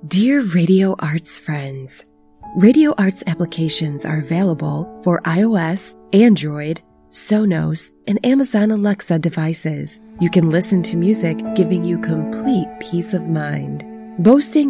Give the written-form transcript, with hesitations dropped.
Dear Radio Arts friends, Radio Arts applications are available for iOS, Android, Sonos, and Amazon Alexa devices. You can listen to music, giving you complete peace of mind. Boasting